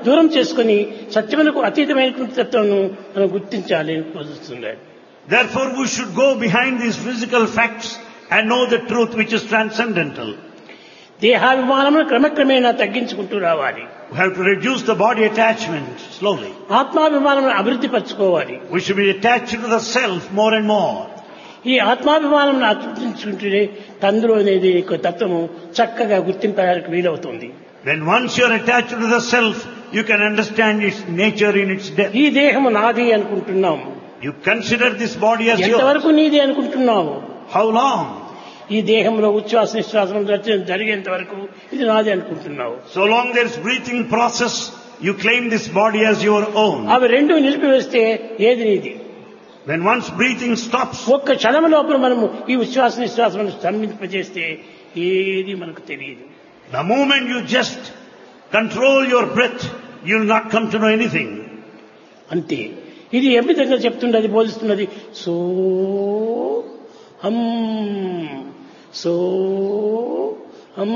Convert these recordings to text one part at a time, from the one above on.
దూరం చేసుకుని సత్యమునకు అతీతమైనటువంటి తత్వాన్ని మనం గుర్తించాలి అని బోధిస్తున్నాడు. Therefore we should go behind these physical facts and know the truth which is transcendental. దేహాభిమానమును క్రమక్రమేణా తగ్గించుకుంటూ రావాలి. We have to reduce the body attachment slowly. ఆత్మాభిమానమును అభివృద్ధి పరచుకోవాలి. We should be attached to the self more and more. ఈ ఆత్మాభిమానం అభివృద్ధించుకుంటే తండ్రి అనేది తత్వము చక్కగా గుర్తింపడానికి వీలవుతుంది. When once you are attached to the self, you can understand its nature in its depth. ఈ దేహము నాది అనుకుంటున్నాము. You consider this body as yours. ఎంతవరకు నీది అనుకుంటున్నావు? How long? ఈ దేహంలో ఉచ్ఛ్వాస నిశ్వాసం జరిగేంత వరకు ఇది నాది అనుకుంటున్నావు. So long there is breathing process, you claim this body as your own. అవి రెండు నిలిపివేస్తే ఏది నీది? When once breathing stops, ఒక్క క్షణం లోపల మనము ఈ ఉచ్ఛ్వాస నిశ్వాసం స్తంభింపజేస్తే ఏది మనకు తెలియదు. the moment you just control your breath, you will not come to know anything. అంతే. ఇది ఏ విధంగా చెప్తున్నది బోధిస్తున్నది? సో హం సో హం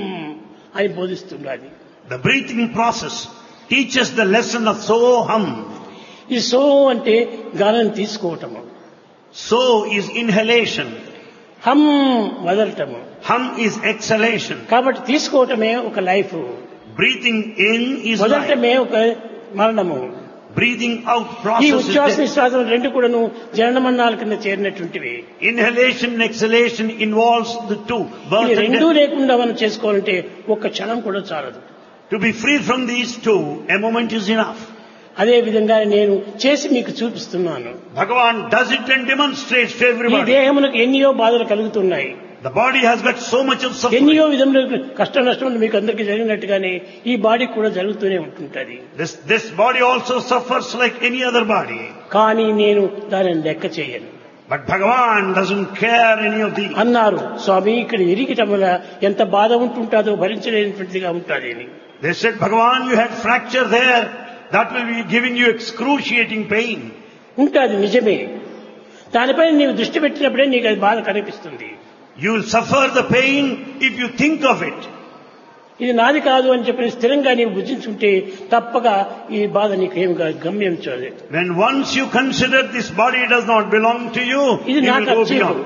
అని బోధిస్తున్నది. The breathing process teaches the lesson of soham. ఈ సో అంటే గాలిని తీసుకోవటము, So is inhalation. హం వదలటము. Hum is exhalation. కాబట్టి తీసుకోవటమే ఒక life, Breathing in is life. వదలటమే ఒక మరణము. Breathing out ఈ process is ఉచ్ఛ్వాస death. నిశ్వాసం రెండు కూడాను జననమరణాల కింద చేరినటువంటివి. Inhalation and exhalation involves the two, ఈ birth and రెండూ death. లేకుండా మనం చేసుకోవాలంటే ఒక్క క్షణం కూడా చాలదు. To be free from these two, a moment is enough. అదే విధంగా నేను చేసి మీకు చూపిస్తున్నాను. Bhagavan does it and demonstrates to ఈ everybody. దేహమునకు ఎన్నో బాధలు కలుగుతున్నాయి, The body has got so much of suffering. ఎన్నో విధంలో కష్ట నష్టములు మీకు అందరికీ జరిగినట్టుగానే ఈ బాడీకి కూడా జరుగుతూనే ఉంటుంటది. This body also suffers like any other body. కానీ నేను దానిని లెక్క చేయను But Bhagavan doesn't care any of these. అన్నారు. స్వామి ఇక్కడ ఇరిగిటం వల్ల ఎంత బాధ ఉంటుంటాదో భరించలేనటువంటిదిగా ఉంటుంది అని. They said, Bhagavan, you had fracture there. That will be giving you excruciating pain. ఉంటుంది, నిజమే. దానిపై నీవు దృష్టి పెట్టినప్పుడే నీకు అది బాధ కనిపిస్తుంది. You will suffer the pain if you think of it. ఇది నాది కాదు అని చెప్పి స్థిరంగా నీవు భుజించుంటే తప్పగా ఈ బాధ నీకు ఏం గమ్యం చూడలేదు. When once you consider this body does not belong to you, ఇది you నా will go ఖర్చీఫ్, beyond.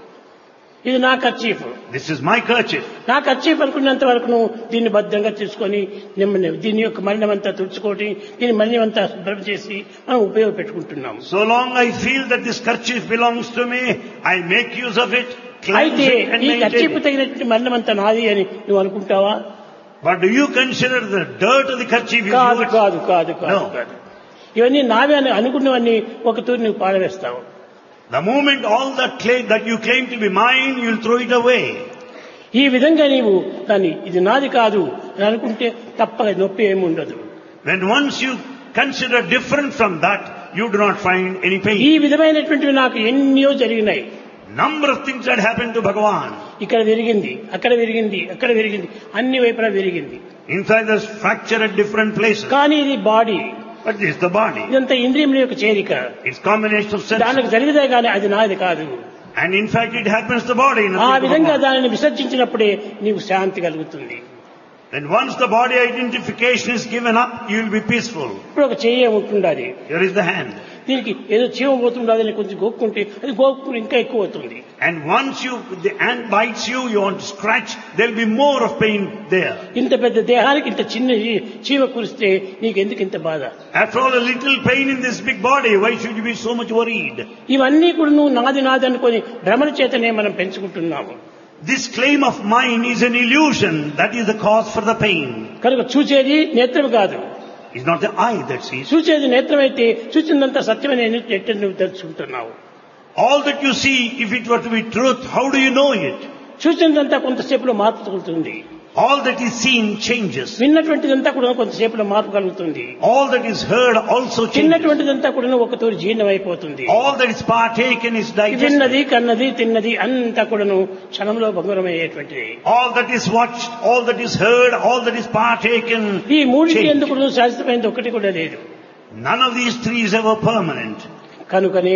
ఇది నా kerchief, This is my kerchief. నా ఖర్చీఫ్ అనుకున్నంత వరకు నువ్వు దీన్ని భద్రంగా తీసుకొని దీని యొక్క మరణం అంతా తుడుచుకోటి దీని మరణం అంతా శుభ్రం చేసి మనం ఉపయోగపెట్టుకుంటున్నాము. So long I feel that this kerchief belongs to me, I make use of it, cleanse అయితే it and ఈ maintain ఖర్చీఫ్ it. తగినటువంటి మరణం అంతా నాది అని నువ్వు అనుకుంటావా? But do you consider the dirt of the kerchief is కాదు yours? కాదు కాదు కాదు No. కాదు. ఇవన్నీ నావే అని అనుకున్నవన్నీ ఒక తూరి నువ్వు పారవేస్తావు. The moment all that you claim to be mine, you will throw it away. ఈ విధంగా నీవు కానీ ఇది నాది కాదు అని అనుకుంటే తప్పక నొప్పి ఏమి ఉండదు. When once you consider different from that, you do not find any ఈ pain. విధమైనటువంటివి నాకు ఎన్నో జరిగినాయి. Number of things that happened to Bhagavan. ఇక్కడ విరిగింది, అక్కడ విరిగింది, అక్కడ విరిగింది, అన్ని వైపులా విరిగింది. Inside there's fracture at different places. కానీ ఇది body, But this is the body. ఇదంతా ఇంద్రియముల యొక్క చేరిక. It's combination of senses. దానికి జరిగితే కానీ అది నాది కాదు. And in fact it happens to the body. ఆ nothing to విధంగా Bhagavan. దానిని విసర్జించినప్పుడే నీకు శాంతి కలుగుతుంది. And once the body identification is given up, you will be peaceful. ఇప్పుడు ఒక చెయ్యి ఉంటుండాలి, Here is the hand. దీనికి ఏదో చీమ పోతుండాలి అని కొంచెం గోక్కుంటే అది గోక్కుని ఇంకా ఎక్కువ అవుతుంది. And once the ant bites you, you want to scratch, there will be more of pain there. ఇంత పెద్ద దేహానికి ఇంత చిన్న చీమ కురిస్తే నీకు ఎందుకు ఇంత బాధ? After all, a little pain in this big body, why should you be so much worried? ఇవన్నీ కూడా నువ్వు నాది నాది అనుకొని భ్రమణ చేతనే మనం పెంచుకుంటున్నాము. This claim of mine is an illusion. That is the cause for the pain. కనుక చూచేది నేత్రం కాదు, It's not the eye that sees. చూచేది నేత్రం అయితే చూచిందంతా సత్యమని ఎట్ట నువ్వు తెలుసుకుంటున్నావు. All that you see, if it were to be truth, how do you know it? చూసినదంతా కొంతసేపులో మార్పు కలుగుతుంది, All that is seen changes. విన్నటువంటిదంతా కూడా కొంతసేపులో మార్పు కలుగుతుంది, All that is heard also changes. చిన్నటువంటిదంతా కూడా ఒక తూరి జీర్ణమైపోతుంది. All that is partaken is digested. విన్నది కన్నది తిన్నది అంతా కూడాను క్షణంలో భంగురమయ్యేటువంటిది. All that is watched, all that is heard, all that is partaken ఈ మూడింటి changes. ఎందుకు శాశ్వతమైనది ఒకటి కూడా లేదు. None of these three is ever permanent. కనుకనే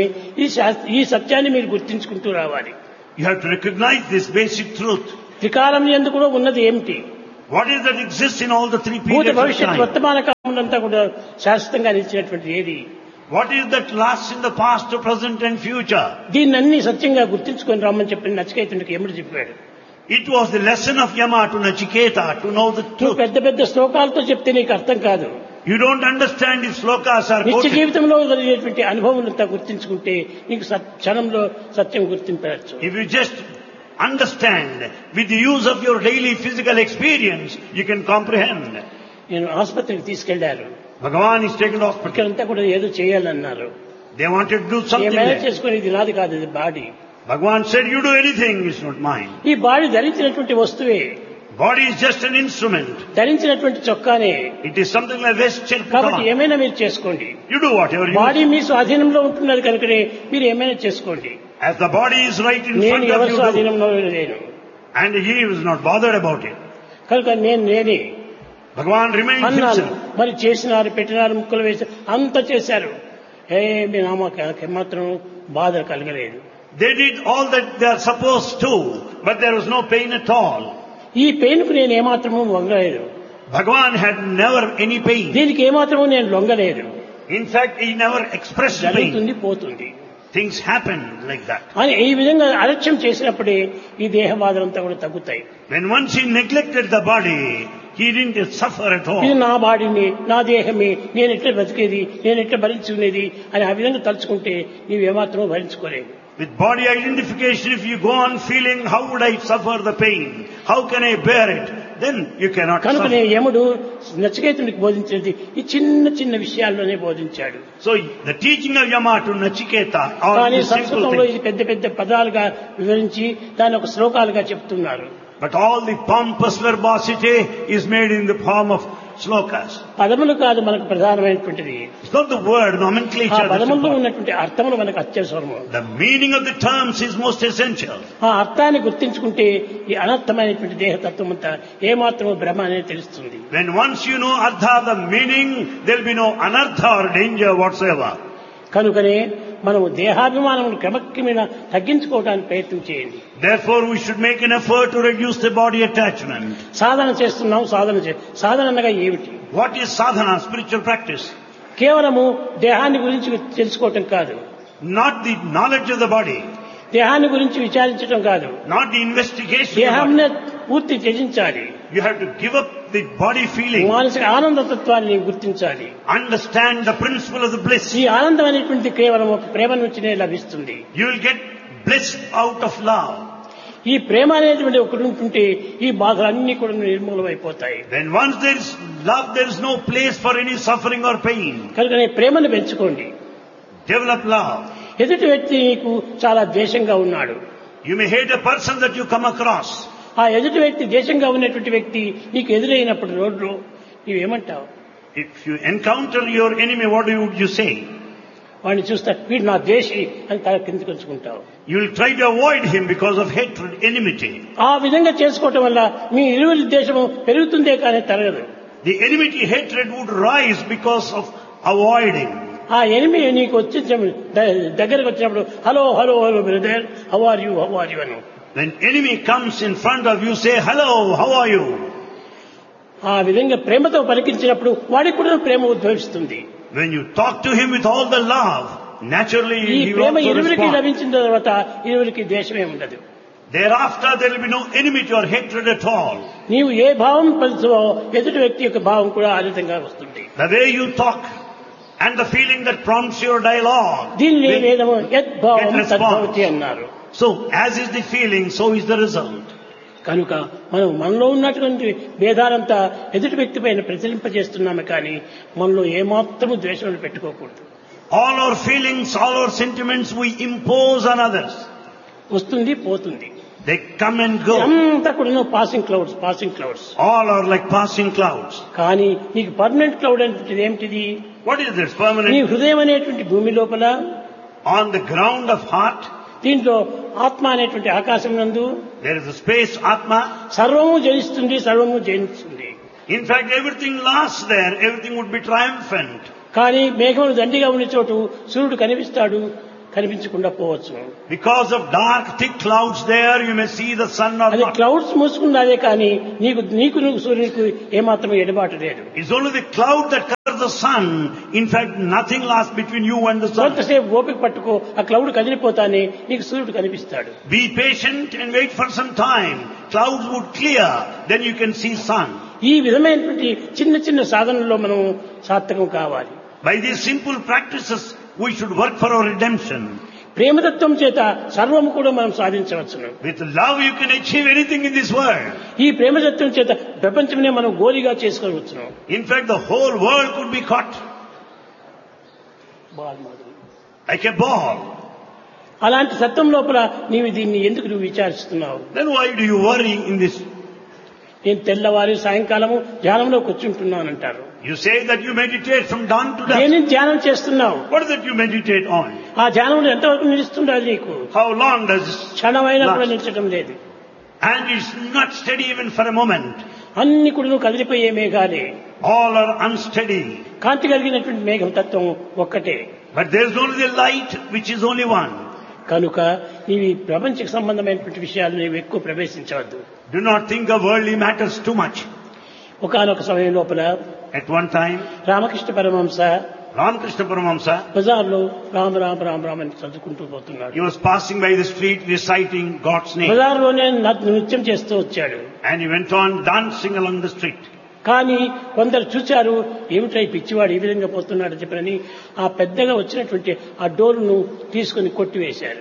ఈ సత్యాన్ని మీరు గుర్తించుకుంటూ రావాలి. You have to recognize this basic truth. త్రికాలం యందు కూడా ఉన్నది ఏమిటి? What is that exists in all the three భూత periods of భవిష్యత్ time? వర్తమాన అంతా కూడా శాశ్వతంగా నిలిచినటువంటి ఏది? What is that lasts in the past, present and future? దీన్ని సత్యంగా గుర్తించుకొని రమ్మని చెప్పి నచికేతునికి యముడు చెప్పాడు. It was the lesson of Yama to Nachiketa to know the నువ్వు truth. పెద్ద పెద్ద శ్లోకాలతో చెప్తే నీకు అర్థం కాదు. You don't understand if slokas are నిత్య quoted. జీవితంలో జరిగేటువంటి అనుభవం గుర్తించుకుంటే నీకు క్షణంలో సత్యం గుర్తింపవచ్చు. If you just understand with the use of your daily physical experience, you can comprehend. నేను ఆసుపత్రికి తీసుకెళ్లారు. Bhagavan is taken to hospital. ఇక్కడంతా కూడా ఏదో చేయాలన్నారు. They wanted to do something manage there. చేసుకుని ఇది నాది కాదు, ఇది body. Bhagavan said, you do anything, it's not mine. ఈ బాడీ ధరించినటువంటి వస్తువే, Body is just an instrument. ధరించినటువంటి చొక్కానే. It is something like vesture. కాబట్టి ఏమైనా మీరు చేసుకోండి. You do whatever you body మీ స్వాధీనంలో ఉంటున్నది కనుకనే మీరు ఏమైనా చేసుకోండి. As the body is right in నేను front of ఎవరి you, do. స్వాధీనంలో లేను And he was not bothered about it. కనుక నేనే Bhagavan remained అన్నాను. himself. మరి చేసినారు, పెట్టినారు, ముక్కలు వేసి అంత చేశారు. ఏమి నామకి మాత్రం బాధ కలగలేదు. They did all that they are supposed to, but there was no pain at all. ఈ పెయిన్ కు నేను ఏమాత్రము లొంగలేదు. Bhagavan had never any pain. దీనికి ఏమాత్రము నేను లొంగలేదు. In fact, he never expressed pain. జరుగుతుంది, పోతుంది Things happen like that. అని ఈ విధంగా అలక్ష్యం చేసినప్పుడే ఈ దేహ బాధలంతా కూడా తగ్గుతాయి. When once he neglected the body, he didn't suffer at all. ఇది నా బాడీని, నా దేహమే, నేను ఎట్లా బతికేది, నేను ఎట్లా భరించుకునేది అని ఆ విధంగా తలుచుకుంటే నీవు ఏమాత్రమూ భరించుకోలేవు. With body identification, if you go on feeling, how would I suffer the pain? How can I bear it? Then you cannot కనుకనే suffer. యముడు నచికేతునికి బోధించేది ఈ చిన్న చిన్న విషయాల్లోనే బోధించాడు. So the teaching of Yama to Nachiketa, all కానీ these simple సంస్కృతంలో things. ఇది పెద్ద పెద్ద పదాలుగా వివరించి దాని ఒక శ్లోకాలుగా చెప్తున్నారు. But all the pompous verbosity is made in the form of slokas. పదములు కాదు మనకు ప్రధానమైనటువంటిది. It's not the word ఆ nomenclature that's పదముల్లో important. ఉన్నటువంటి అర్థములు మనకు అత్యవసరము. The meaning of the terms is most essential. ఆ అర్థాన్ని గుర్తించుకుంటే ఈ అనర్థమైనటువంటి దేహతత్వం అంతా ఏమాత్రము భ్రమ అనేది తెలుస్తుంది. When once you know Artha, the meaning, there will be no anartha or danger whatsoever. కనుకనే మనము దేహాభిమానం క్రమక్రమేణా తగ్గించుకోవడానికి ప్రయత్నం చేయండి. Therefore, we should make an effort to reduce the body attachment. సాధన చేస్తున్నాం, సాధన అనగా ఏమిటి? What is sadhana, spiritual practice? కేవలము దేహాన్ని గురించి తెలుసుకోవటం కాదు, Not the knowledge of the body, దేహాన్ని గురించి విచారించడం కాదు, not the investigation of the దేహాన్ని body. పూర్తి త్యజించాలి. You have to give up the body feeling. మానసిక ఆనందతత్వాన్ని గుర్తించాలి. Understand the principle of the bliss. ఈ ఆనందం అనేటువంటి కేవలం ఒక ప్రేమ నుంచినే లభిస్తుంది. You will get bliss out of love. ఈ ప్రేమ అనేటువంటి ఒకటి ఉంటుంటే ఈ బాధలన్నీ కూడా నిర్మూలమైపోతాయి. When once there is love, there is no place for any suffering or pain. కనుక ప్రేమను పెంచుకోండి. Develop love. ఎదుటి వ్యక్తి నీకు చాలా ద్వేషంగా ఉన్నాడు. You may hate a person that you come across. ఆ ఎదుటి వ్యక్తి ద్వేషంగా ఉన్నటువంటి వ్యక్తి నీకు ఎదురైనప్పుడు రోడ్లో నీవేమంటావు? If you encounter your enemy, what would you say? వాడిని చూస్తా వీడు నా ద్వేషి అని తల కిందకి ఉంచుకుంటావు. You will try to avoid him because of hatred, enmity. ఆ విధంగా చేసుకోవటం వల్ల మీ ఇరువురి ద్వేషము పెరుగుతుందే కానీ తరగదు. The enmity, hatred would rise because of avoiding. ఆ ఎనిమి నీకు వచ్చి దగ్గరకు వచ్చినప్పుడు hello hello hello brother, how are you అని. When enemy comes in front of you, say, hello, how are you? ఆ విధంగా ప్రేమతో పలికించినప్పుడు వాడికి కూడా ప్రేమ ఉద్భవిస్తుంది. When you talk to him with all the love, naturally ఈ he will ప్రేమ also ఇరువురికి respond. లభించిన తర్వాత ఇరువురికి ద్వేషమే ఉండదు. Thereafter there will be no enmity or hatred at all. నీవు ఏ భావం పలుచువో ఎదుటి వ్యక్తి యొక్క భావం కూడా ఆ విధంగా వస్తుంది. The way you talk and the feeling that prompts your dialogue. దీన్ని will వేదము యద్భావం get response. తద్భవతి అన్నారు. So, as is the feeling, so is the result. కనుక మనం మనలో ఉన్నటువంటి భేదాలంతా ఎదుటి వ్యక్తి పైన ప్రతిలింపజేస్తున్నాము కానీ మనలో ఏమాత్రము ద్వేషాలు పెట్టుకోకూడదు. All our feelings, all our sentiments we impose on others. వస్తుంది, పోతుంది. They come and go. అంతా కూడా passing clouds. All are like passing clouds. కానీ నీకు పర్మనెంట్ క్లౌడ్ అనేటువంటిది ఏమిటిది? What is this నీ permanent? హృదయం అనేటువంటి భూమి లోపల, On the ground of heart, దీంట్లో ఆత్మ అనేటువంటి ఆకాశం నందు there is a space, Atma. సర్వము జయిస్తుంది, సర్వము జయిస్తుంది. In fact, everything lasts there. Everything would be triumphant. కానీ మేఘములు దండిగా ఉన్న చోటు సూర్యుడు కనిపిస్తాడు, కనిపించకుండా పోవచ్చు. Because of dark, thick clouds there, you may see the sun or అది not. క్లౌడ్స్ మూసుకున్నదే కానీ నీకు సూర్యునికి ఏమాత్రం ఎడబాటు లేదు. It's only the cloud that the sun, in fact, nothing lasts between you and the sun. కొంతసేపు ఓపిక పట్టుకో, ఆ క్లౌడ్ కదిలిపోతానే నీకు సూర్యుడు కనిపిస్తాడు. Be patient and wait for some time. Clouds would clear, then you can see sun. ఈ విధమైనటువంటి చిన్న చిన్న సాధనల్లో మనం సార్థకం కావాలి. By these simple practices, we should work for our redemption. ప్రేమతత్వం చేత సర్వము కూడా మనం సాధించవచ్చును. With love, you can achieve anything in this world. ఈ ప్రేమతత్వం చేత ప్రపంచంనే మనం గోలిగా చేసుకోవచ్చును. In fact, the whole world could be caught like a ball. అలాంటి సత్యం లోపల నీవు దీన్ని ఎందుకు నువ్వు విచారిస్తున్నావు? Then why do you worry in this? నేను తెల్లవారి సాయంకాలము ధ్యానంలో కూర్చుంటున్నానంటారు. You say that you meditate from dawn to dusk. నేను ధ్యానం చేస్తున్నావు. What is it you meditate on? ఆ ధ్యానంలో ఎంతవరకు నిలుస్తుండాలి నీకు? How long does క్షణమైనా కూడా నిలిచడం లేదు. And it's not steady even for a moment. అన్ని కూడా నువ్వు కదిలిపోయే మేఘాలే. All are unsteady. కాంతి కలిగినటువంటి మేఘం తత్వం ఒక్కటే. But there is only the light which is only one. కనుక నీవు ప్రపంచకు సంబంధమైనటువంటి విషయాలు నీవు ఎక్కువ ప్రవేశించవద్దు. Do not think of worldly matters too much. ఒకనొక సమయం లోపల At one time, Ramakrishna Paramahamsa Ramakrishna Paramahamsa, బజార్లో రామ రామ రామ రామ అని చదువుకుంటూ పోతున్నాడు. he was passing by the street reciting God's name. బజార్లోనే నృత్యం చేస్తూ వచ్చాడు. And he went on dancing along the street. కానీ కొందరు చూచారు, ఏమిటో ఈ పిచ్చివాడు ఈ విధంగా పోతున్నాడు చెప్పని ఆ పెద్దగా వచ్చినటువంటి ఆ డోర్ను తీసుకుని కొట్టివేశారు.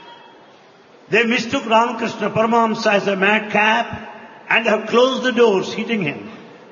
They mistook Ramakrishna Paramahamsa as a madcap and have closed the doors, hitting him.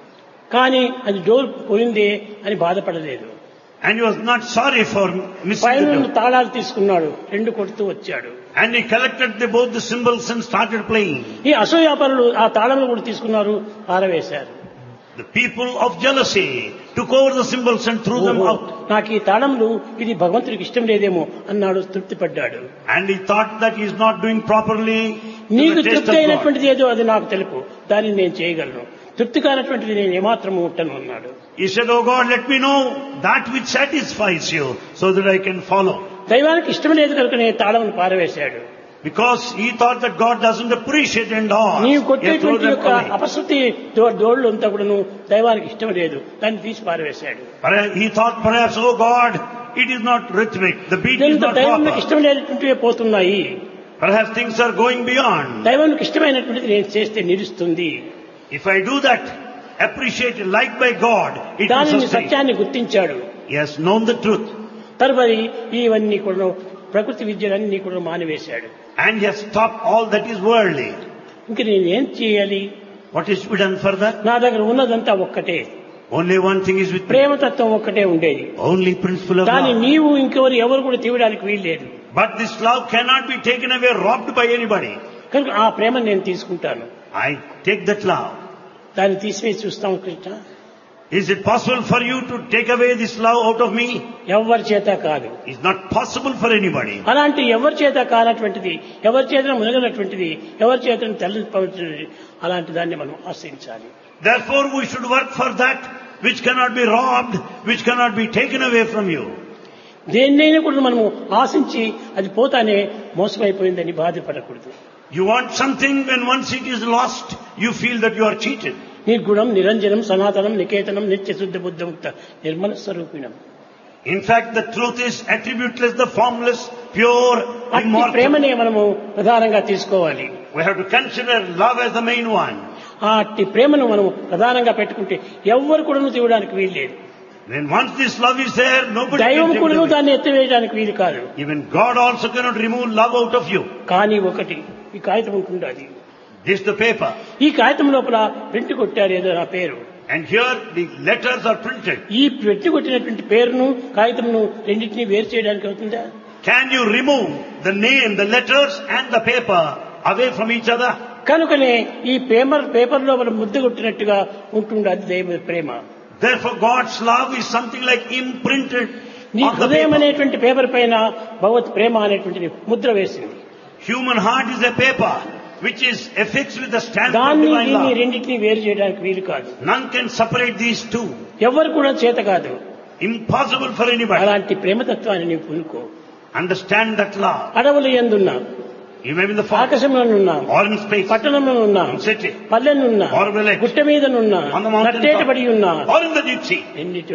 కానీ అది డోర్ పోయిందే అని బాధపడలేదు. And he was not sorry for missing పైన the door. తాళాలు తీసుకున్నాడు, రెండు కొడుతూ వచ్చాడు. And he collected both the cymbals and started playing. ఈ అసూయాపరులు ఆ తాళములు కూడా తీసుకున్నారు, పారవేశారు. The people of jealousy took over the cymbals and threw them out. నాకు ఈ తాళములు ఇది భగవంతుడికి ఇష్టం లేదేమో అన్నాడు, తృప్తి పడ్డాడు. And he thought that he is not doing properly to నీకు the taste తృప్తి of God. అయినటువంటిది ఏదో అది నాకు తెలుపు, దాన్ని నేను చేయగలను. తృప్తి కానటువంటిది నేను ఏమాత్రము ముట్టను అన్నాడు. He said, "Oh God, let me know that which satisfies you so that I can follow." దైవానికి ఇష్టం లేదు కనుక నేను తాళమును పారవేశాడు. Because he thought that God doesn't appreciate and all. నీవు He కొట్టేటువంటి threw them యొక్క away. అపశృతి దోళ్ళు అంతా కూడా దైవానికి ఇష్టం లేదు, దాన్ని తీసి పారవేశాడు. He thought perhaps, "Oh God, it is not rhythmic. The beat is not దైవానికి proper. ఇష్టం లేనటువంటివే పోతున్నాయి. Perhaps things are going beyond. దైవానికి ఇష్టమైనటువంటిది నేను చేస్తే నిలుస్తుంది. If I do that, appreciated like by God, it will దానిని sustain." సత్యాన్ని గుర్తించాడు. He has known the truth. తరువాతి ఇవన్నీ కూడా ప్రకృతి విద్యలన్నీ కూడా మానివేశాడు. And he has stopped all that is worldly. ఇంక నేనేం చేయాలి? What is to be done further? నా దగ్గర ఉన్నదంతా ఒక్కటే, Only one thing is with me. ప్రేమతత్వం ఒక్కటే ఉండేది. Only principle of దాన్ని love. నీవు ఎవరు కూడా తీయడానికి వీల్లేదు. But this love cannot be taken away, robbed by anybody. కనుక ఆ ప్రేమను నేను తీసుకుంటాను. I take that love. దాన్ని తీసివేసి చూస్తాం Krishna. Is it possible for you to take away this love out of me? ఎవరి చేత కాదు. It's not possible for anybody. అలాంటి ఎవరి చేత కానటువంటిది, ఎవరి చేత మునగనటువంటిది, ఎవరి చేత తల్లిపోతున్నది, అలాంటి దాన్ని మనం ఆశ్రయించాలి. Therefore we should work for that which cannot be robbed, which cannot be taken away from you. దేన్నైనా కూడా మనము ఆశించి అది పోతానే మోసమైపోయిందని బాధపడకూడదు. You want something, when once it is lost, you feel that you are cheated. నిర్గుణం నిరంజనం సనాతనం నికేతనం నిత్య శుద్ధ బుద్ధముక్త Nirmala స్వరూపిణం. In fact, the truth is attributeless, the formless, pure, అట్టి immortal. ప్రేమనే మనము ప్రధానంగా తీసుకోవాలి. We have to consider love as the main one. ఆ అట్టి ప్రేమను మనం ప్రధానంగా పెట్టుకుంటే ఎవ్వరు కూడా తీయడానికి వీల్లేదు. Then once this love is there, nobody దైవం can take కూడా it away. దాన్ని ఎత్తివేయడానికి వీలు కాదు. Even God also cannot remove love out of you. కానీ ఒకటి, ఈ కాగితం ఉంటుంది, అది This is the paper. ఈ కాగితం లోపల ప్రింట్ కొట్టారు ఏదో నా పేరు. And here the letters are printed. ఈ ప్రింట్ కొట్టినటువంటి పేరును కాగితంను రెండింటినీ వేరు చేయడానికి అవుతుందా? Can you remove the name, the letters and the paper away from each other? కనుకనే ఈ పేపర్ లోపల ముద్ద కొట్టినట్టుగా ఉంటుంది, అది దైవ ప్రేమ. Therefore God's love is something like imprinted నీ on the హృదయం paper. అనేటువంటి పేపర్ పైన భగవత్ ప్రేమ అనేటువంటి ముద్ర వేసింది. Human heart is a paper which is affixed with the stamp of దాన్ని divine దీన్ని love. రెండింటినీ వేరు చేయడానికి వీలు కాదు. None can separate these two. ఎవరు కూడా చేత కాదు. Impossible for anybody. అలాంటి ప్రేమతత్వాన్ని నీవు పులుకో. Understand that love. అడవుల యందున్నా, You may be in the forest ఆకాశంలోనున్నా, or in space పట్టణంలోనున్నా, or in city పల్లెనున్నా, or village, గుట్ట మీదనున్నా, on the mountain నట్టేటబడి ఉన్నా, or in the deep sea. ఎన్నిటి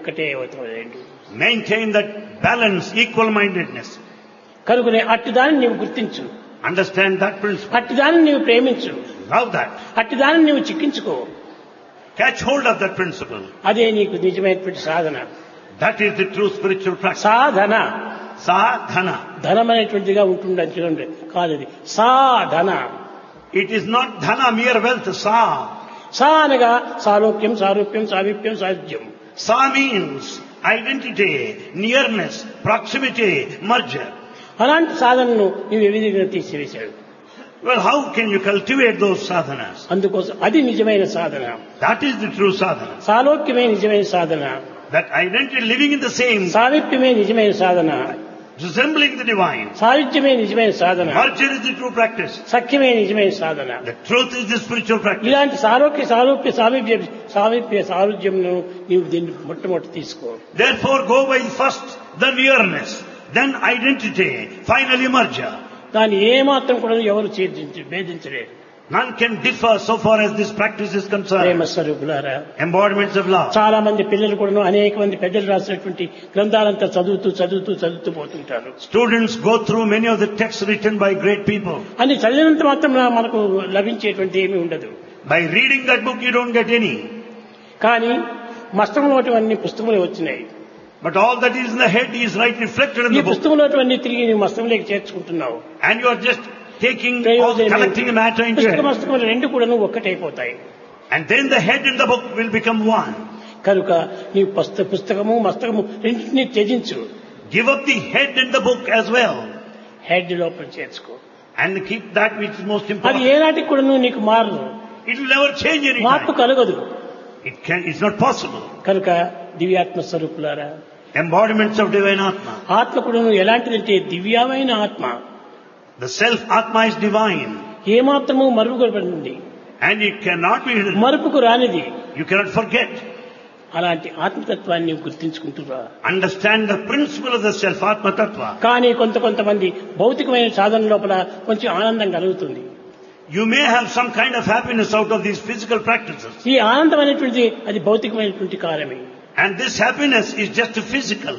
ఒక్కటే అవుతుంది. Maintain that balance, equal-mindedness. కనుకనే అట్టిదాన్ని నీవు గుర్తించు, Understand that principle. అట్టిదాన్ని నీవు ప్రేమించు, Love that. అట్టిదాన్ని నీవు చిక్కించుకో. Catch hold of that principle. అదే నీకు నిజమైనటువంటి సాధన. That is the true spiritual practice. Sadhana Sadhana. ధనం అనేటువంటిదిగా ఉంటుందని చూడండి, కాదది సాధన. It is not dhana, mere wealth. Sa. సా అనగా సాలోక్యం, సారూప్యం, సామీప్యం, సాధ్యం. Sa means identity, nearness, proximity, merger. అలాంటి సాధనను నీవు ఏ విధంగా తీసివేశాడు. Well, how can you cultivate those sadhanas? అందుకోసం అది నిజమైన సాధన. That is the true sadhana. సాలోక్యమే నిజమైన సాధన, That identity, living in the same, సామీప్యమే నిజమైన సాధన, resembling the divine. సాహిత్యమే నిజమైన సాధన, Merger is the true practice. సఖ్యమే నిజమైన సాధన. The truth is the spiritual practice. ఇలాంటి సారోక్య, సారూప్య, సామీప్య సారూజ్యంను నీవు దీన్ని మొట్టమొదటి తీసుకో. Therefore, go by first the nearness, then identity, finally merger. దాన్ని ఏమాత్రం కూడా ఎవరు భేదించలేరు. None can differ so far as this practice is concerned. ప్రేమ స్వరూపులారా, Embodiments of love. చాలా మంది పిల్లలు కూడా అనేక మంది పెద్దలు రాసినటువంటి గ్రంథాలంతా చదువుతూ పోతుంటారు. Students go through many of the texts written by great people. అని చదివినంత మాత్రం మనకు లభించేటువంటి ఏమీ ఉండదు. By reading that book, you don't get any. కానీ మస్తకంలో అన్ని పుస్తకములే వచ్చినాయి. But all that is in the head is right reflected in ఈ the book. పుస్తకంలో అన్ని తిరిగి నీ మస్తకంలోకి చేర్చుకుంటున్నావు. And you are just taking or collecting matter into పుస్తక it. మస్తకములు రెండు కూడా ఒక్కటైపోతాయి. And then the head and the book will become one. కనుక నీ పుస్తకము మస్తకము రెండింటినీ త్యజించు. Give up the head and the book as well. Head లోపల చేర్చుకో. And keep that which is most అది important. ఏనాటికి కూడా నీకు మారదు, It will never change any మార్పు time. కలగదు. It's not possible. కనుక దివ్యాత్మ స్వరూపులారా, Embodiments of divine Atma. ఆత్మ కూడా ఎలాంటిదంటే దివ్యమైన ఆత్మ, The self Atma is divine. ఏమాత్రము మరుగుపడింది, And it cannot be hidden. మరుపుకు రానిది. You cannot forget. అలాంటి ఆత్మతత్వాన్ని గుర్తించుకుంటున్నా. Understand the principle of the self Atma Tattva. కానీ కొంతమంది భౌతికమైన సాధన లోపల కొంచెం ఆనందం కలుగుతుంది. You may have some kind of happiness out of these physical practices. ఈ ఆనందం అనేటువంటి అది భౌతికమైనటువంటి కార్యమే. And this happiness is just physical.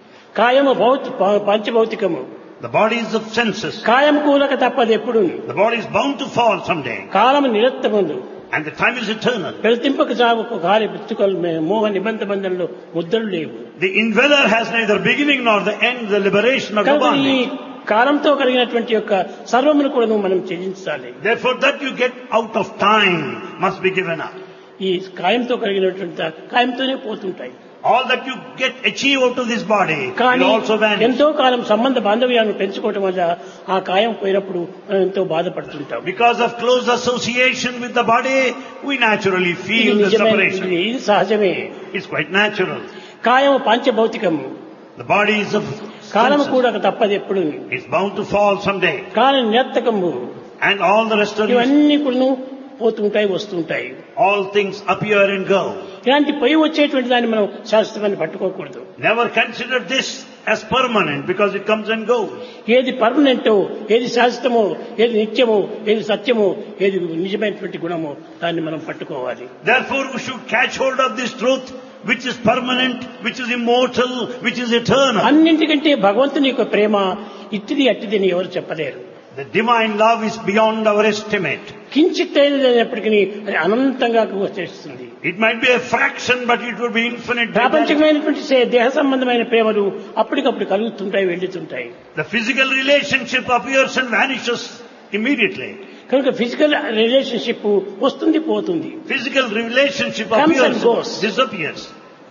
కాయము పంచభౌతికము. The body is of senses. కాయం కూలక తప్పదు ఎప్పుడు. The body is bound to fall someday. కాలము నిరత్తముందు. And the time is eternal. ప్రతింపక చావుకు కార్య పుట్టుకలు మోహ నిబంధ బంధంలో ముద్రలు లేవు. The indweller has neither beginning nor the end, the liberation of the కనుక ఈ bondage. కాలంతో కలిగినటువంటి యొక్క సర్వమును కూడా మనం త్యజించాలి. Therefore that you get out of time must be given up. ఈ కాయంతో కలిగినటువంటి కాయంతోనే పోతుంటాయి. All that you get achieve out of this body కానీ will also vanish. ఎంతో కాలం సంబంధ బాంధవ్యాలను పెంచుకోవటం వల్ల ఆ కాయం పోయినప్పుడు మనం ఎంతో బాధపడుతుంటాం. Because of close association with the body, we naturally ఇది feel the నిజమైనది, separation. ఇది సహజమే. It's quite natural. కాయము పంచభౌతికము, The body is of కాలము senses. కూడా తప్పదు ఎప్పుడు. It's bound to fall someday. Column నిరత్తకము, And all the rest of it, ఇవన్నీ కూడా పోతుంటాయి వస్తుంటాయి. all things appear and go. ఇలాంటి పై వచ్చేటువంటి దాన్ని మనం శాశ్వతమని పట్టుకోకూడదు. Never consider this as permanent because it comes and goes. ఏది పర్మనెంటో, ఏది శాశ్వతమో, ఏది నిత్యమో, ఏది సత్యమో, ఏది నిజమైనటువంటి గుణమో దాన్ని మనం పట్టుకోవాలి. Therefore we should catch hold of this truth which is permanent, which is immortal, which is eternal. అన్నింటికంటే భగవంతుని యొక్క ప్రేమ ఇట్టిది అట్టిది అని ఎవరు చెప్పలేరు. The divine love is beyond our estimate. కించిత్తైనప్పటికీ అది అనంతంగా వచ్చేస్తుంది. It might be a fraction, but it will be infinite. ప్రాపంచికమైనటువంటి దేహ సంబంధమైన ప్రేమలు అప్పటికప్పుడు కలుగుతుంటాయి, వెళ్తుంటాయి. The physical relationship appears and vanishes immediately. కనుక ఫిజికల్ రిలేషన్షిప్ వస్తుంది పోతుంది. Physical relationship Comes and goes. appears, disappears,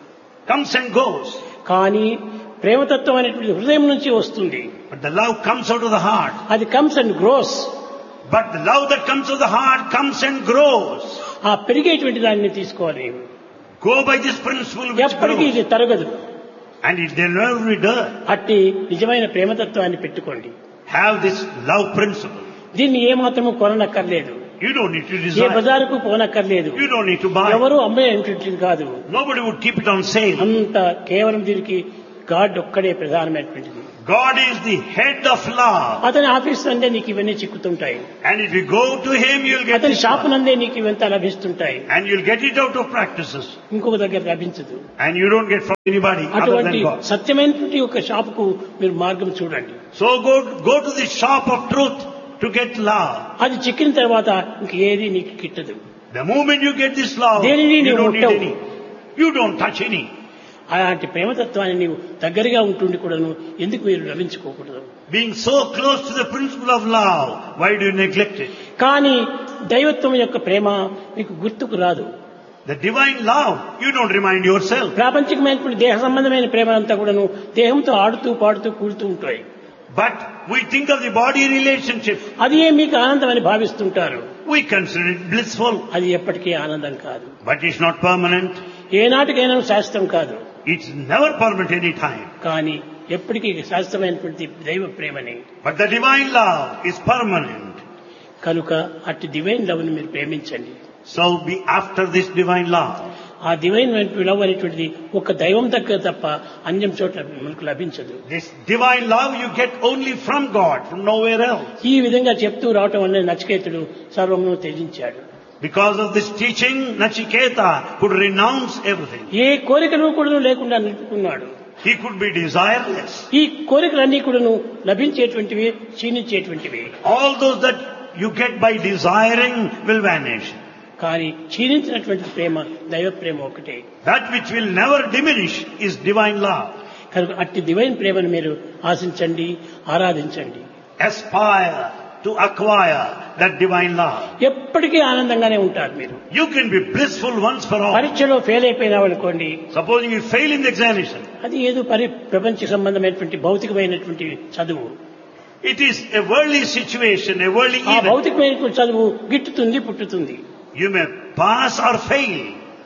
comes and goes. కానీ ప్రేమతత్వం అనేటువంటి హృదయం నుంచి వస్తుంది. But the love comes out of the heart. అది comes and grows. But the love that comes out of the heart comes and grows. ఆ పెరిగేటువంటి దాన్ని తీసుకోవాలి. Go by this principle which ఎప్పటికీ grows. ఇది తరగదు. And it will never be done. అట్టి నిజమైన ప్రేమతత్వాన్ని పెట్టుకోండి. Have this love principle. దీన్ని ఏమాత్రము కొననక్కర్లేదు. You don't need to A desire. బజారుకు పోనక్కర్లేదు. You don't need to buy. ఎవరు అమ్మేటువంటిది కాదు. Nobody would keep it on sale. అంత కేవలం దీనికి గాడ్ ఒక్కడే ప్రధానమైనటువంటిది. God is the head of love. అతని ఆఫీస్ నందే నీకు ఇవన్నీ చిక్కుతుంటాయి. And if you go to him, you'll get అతని this షాపు love. నందే నీకు ఇవంతా లభిస్తుంటాయి. And you'll get it out of practices. ఇంకొక దగ్గర లభించదు. And you don't get from anybody other అటువంటి than God. సత్యమైనటువంటి ఒక షాపుకు మీరు మార్గం చూడండి. So go to the shop of truth to get love. అది చిక్కిన తర్వాత ఇంకేది నీకు కిట్టదు. The moment you get this love, దేనిని you నీవు don't need ముట్టవు. any. You don't touch any. అలాంటి ప్రేమతత్వాన్ని నీవు దగ్గరగా ఉంటుండి కూడాను ఎందుకు మీరు లభించుకోకూడదు? Being so close to the principle of love, why do you neglect it? కానీ దైవత్వం యొక్క ప్రేమ మీకు గుర్తుకు రాదు. The divine love, you don't remind yourself. ప్రాపంచికమైనటువంటి దేహ సంబంధమైన ప్రేమ అంతా కూడాను దేహంతో ఆడుతూ పాడుతూ కూడుతూ ఉంటాయి. But we think of the body relationship. అది మీకు ఆనందం అని భావిస్తుంటారు. We consider it blissful. అది ఎప్పటికీ ఆనందం కాదు. But it's not permanent. ఏనాటికైనా శాస్త్రం కాదు. It's never permanent any time. కానీ ఎప్పటికీ శాస్త్రమైనటువంటి దైవ ప్రేమని. But the divine love is permanent. కనుక అట్టి డివైన్ లవ్ ని మీరు ప్రేమించండి. So be after this divine love. ఆ డివైన్ లవ్ అనేటువంటిది ఒక దైవం దగ్గర తప్ప అన్యం చోట మనకు లభించదు. This divine love you get only from God, from nowhere else. ఈ విధంగా చెప్తూ రావటం వల్ల నచికేతుడు సర్వమును త్యజించాడు. Because of this teaching, Nachiketa could renounce everything. ఏ కోరికను కూడా లేకుండా నిలుపుకున్నాడు. He could be desireless. ఈ కోరికలన్నీ కూడాను లభించేటువంటివి, క్షీణించేటువంటివి. All those that you get by desiring will vanish. కానీ క్షీణించినటువంటి ప్రేమ దైవ ప్రేమ ఒకటే. That which will never diminish is divine love. కనుక అట్టి డివైన్ ప్రేమను మీరు ఆశించండి, ఆరాధించండి. Aspire to acquire that divine love. ఎప్పటికీ ఆనందంగానే ఉంటారు మీరు. You can be blissful once for all. పరీక్షలో ఫెయిల్ అయిపోయినావు అనుకోండి, Supposing you fail in the examination, అది ఏదో ప్రపంచ సంబంధమైనటువంటి భౌతికమైనటువంటి చదువు. it is a worldly situation, a worldly ఆ event. భౌతికమైనటువంటి చదువు గిట్టుతుంది, పుట్టుతుంది. You may pass or fail,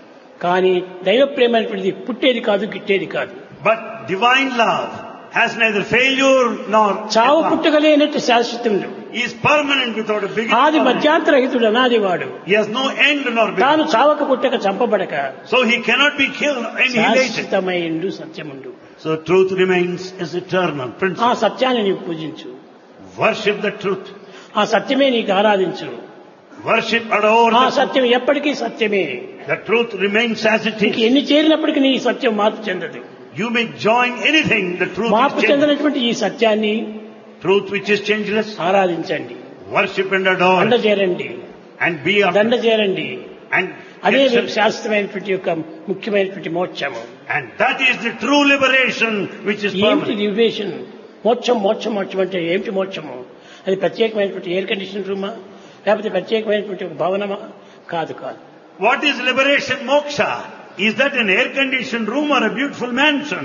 కానీ దైవ ప్రేమ అనేటువంటిది పుట్టేది కాదు, గిట్టేది కాదు. but divine love has neither failure nor చావు pass. పుట్టగలేనట్టు శాశ్వతముడు. He is permanent without a beginning. ఆది మధ్యాంతరహితుడు, అనాది వాడు. He has no end nor తాను beginning. చావక పుట్టక చంపబడక So he cannot be killed, annihilated. శాశ్వతమైండు, సత్యముండు. So truth remains as eternal ఆ principle. సత్యాన్ని నీవు పూజించు. Worship the truth. ఆ సత్యమే నీకు ఆరాధించు. Worship, adore ఆ the truth. సత్యం ఎప్పటికీ సత్యమే. The truth remains as it నీకు is. ఎన్ని చేరినప్పటికీ నీ సత్యం మార్పు చెందదు. You may join anything, the truth మార్పు is changeless. చెందినటువంటి ఈ సత్యాన్ని Truth which is changeless. ఆరాధించండి, Worship and adore దండ it. చేరండి, And be దండ after. చేరండి. And అదే get మీకు self- శాశ్వతమైనటువంటి యొక్క ముఖ్యమైనటువంటి మోక్షము. and that is the true liberation which is ఏమిటి permanent. లిబరేషన్? మోక్షం మోక్షం మోక్షం అంటే ఏమిటి మోక్షము? అది ప్రత్యేకమైనటువంటి ఎయిర్ కండిషన్ రూమా, లేకపోతే ప్రత్యేకమైనటువంటి ఒక భవనమా? కాదు కాదు. What is liberation, moksha? Is that an air-conditioned room or a beautiful mansion?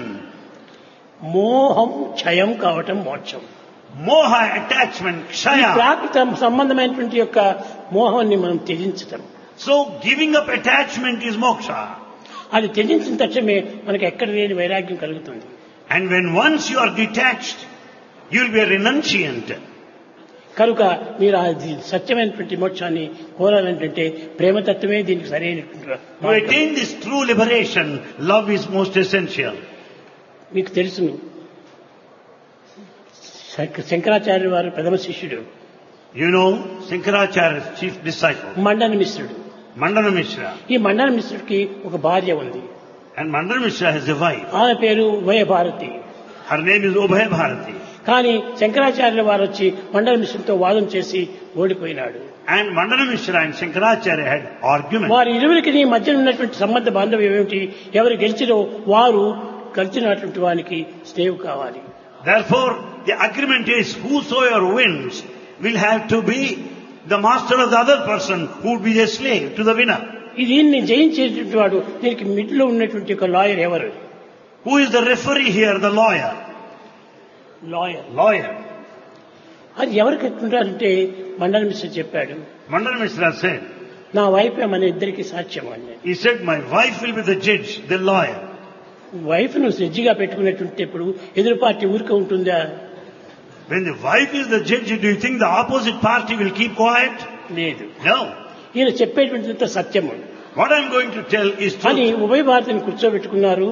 మోహం క్షయం కావటం మోక్షం. Moha, attachment, ఈ kshaya. ప్రాకృత సంబంధమైనటువంటి యొక్క మోహాన్ని మనం త్యజించటం. So giving up attachment is moksha. అది త్యజించిన తక్షణమే మనకి ఎక్కడ లేని వైరాగ్యం కలుగుతుంది. And when once you are detached, you will be a renunciant. కనుక మీరు అది సత్యమైనటువంటి మోక్షాన్ని కోరాలంటే ప్రేమతత్వమే దీనికి సరైనటువంటి To attain this true liberation, love is most essential. మీకు తెలుసును, శంకరాచార్య వారు ప్రథమ శిష్యుడు, You know, Shankaracharya's chief disciple, Mandana మిశ్రుడు. Mandana Mishra. ఈ మండన మిశ్రుడికి ఒక భార్య ఉంది. And Mandana Mishra has a wife. ఆమె పేరు Ubhaya Bharati. Her name is Ubhay Bharati. కానీ శంకరాచార్యుల వారు వచ్చి మండన మిశ్రుడితో వాదం చేసి ఓడిపోయినాడు. And Mandana Mishra and Shankaracharya had argument. వారి ఇరువురికి మధ్య ఉన్నటువంటి సంబంధ బాంధవ్యం ఏమిటి? ఎవరు గెలిచిరో వారు గెలిచినటువంటి వానికి స్నేహం కావాలి. Therefore, the agreement is whosoever wins will have to be the master of the other person who would be the slave to the winner. దీన్ని జయించేటువంటి వాడు, దీనికి మిడిలో ఉన్నటువంటి ఒక లాయర్ ఎవరు? Who is the referee here? The lawyer. Lawyer. అది ఎవరికి ఎట్లుంటారంటే మండల మిశ్ర చెప్పాడు, Mandana Mishra said, నా వైఫ్ మన ఇద్దరికి సాక్ష్యం అన్నాడు. he said, my wife will be the judge, the lawyer. Wife ను జడ్జిగా పెట్టుకునేటువంటి ఇప్పుడు ఎదురు పార్టీ ఊరికే ఉంటుందా? When the wife is the judge, do you think the opposite party will keep quiet? లేదు. No. ఈయన చెప్పేటువంటి సత్యము What I'm going to tell is అని truth. ఉభయ భారతిని కూర్చోబెట్టుకున్నారు.